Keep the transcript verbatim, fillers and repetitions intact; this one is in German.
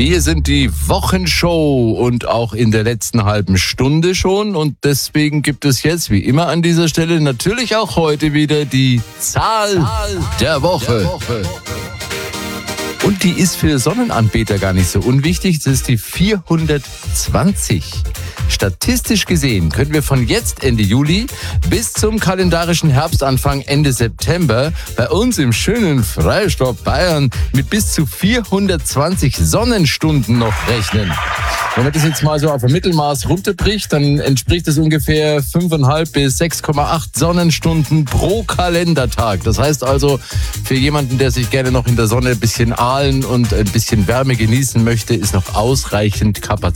Wir sind die Wochenshow und auch in der letzten halben Stunde schon. Und deswegen gibt es jetzt, wie immer an dieser Stelle, natürlich auch heute wieder die Zahl, Zahl der Woche. Der Woche. Und die ist für Sonnenanbeter gar nicht so unwichtig. Das ist die vierhundertzwanzig. Statistisch gesehen können wir von jetzt Ende Juli bis zum kalendarischen Herbstanfang Ende September bei uns im schönen Freistaat Bayern mit bis zu vierhundertzwanzig Sonnenstunden noch rechnen. Wenn man das jetzt mal so auf ein Mittelmaß runterbricht, dann entspricht das ungefähr fünf Komma fünf bis sechs Komma acht Sonnenstunden pro Kalendertag. Das heißt also, für jemanden, der sich gerne noch in der Sonne ein bisschen ahlen und ein bisschen Wärme genießen möchte, ist noch ausreichend Kapazität